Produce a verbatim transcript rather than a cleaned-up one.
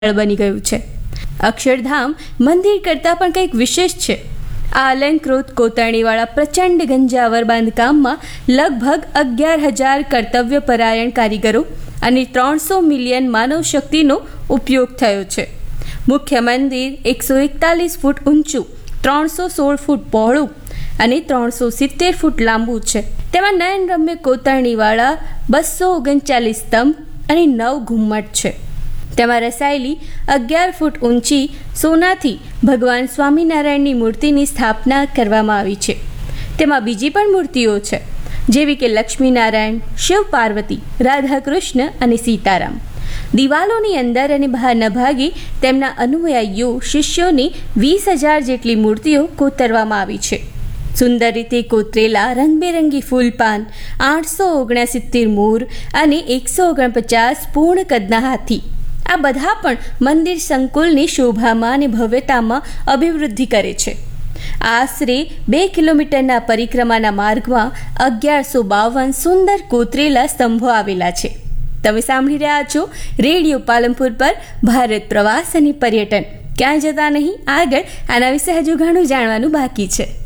બની ગયું છે. અક્ષરધામ મંદિર કરતાં પણ કંઈક વિશેષ છે. આ અલંકૃત કોતરણીવાળા પ્રચંડ ગંજાવર બાંધકામમાં લગભગ અગિયાર હજાર કર્તવ્ય પરાયણ કારીગરો અને ત્રણસો મિલિયન માનવ શક્તિનો ઉપયોગ થયો છે. મુખ્ય મંદિર એકસો એકતાલીસ ફૂટ ઊંચું, ત્રણસો સોળ ફૂટ પહોળું અને ત્રણસો સિત્તેર ફૂટ લાંબુ છે. તેમાં નયનરમ્ય કોતરણીવાળા બસો ઓગણચાલીસ સ્તંભ અને નવ ઘુમ્મટ છે. તેમાં રસાયેલી અગિયાર ફૂટ ઊંચી સોનાથી ભગવાન સ્વામિનારાયણની મૂર્તિની સ્થાપના કરવામાં આવી છે. તેમાં બીજી પણ મૂર્તિઓ છે, જેવી કે લક્ષ્મીનારાયણ, શિવ પાર્વતી, રાધાકૃષ્ણ અને સીતારામ. દિવાલોની અંદર અને બહારના ભાગે તેમના અનુયાયીઓ શિષ્યોની વીસ હજાર જેટલી મૂર્તિઓ કોતરવામાં આવી છે. સુંદર રીતે કોતરેલા રંગબેરંગી ફૂલપાન, આઠસો ઓગણસિત્તેર મોર અને એકસો ઓગણપચાસ પૂર્ણ કદના હાથી, આ બધા પણ મંદિર સંકુલની શોભામાં અને ભવ્યતામાં અભિવૃદ્ધિ કરે છે. આશરે બે કિલોમીટરના પરિક્રમાના માર્ગમાં અગિયારસો બાવન સુંદર કોતરેલા સ્તંભો આવેલા છે. તમે સાંભળી રહ્યા છો રેડિયો પાલનપુર પર ભારત પ્રવાસ અને પર્યટન. ક્યાં જતા નહીં, આગળ આના વિશે હજુ ઘણું જાણવાનું બાકી છે.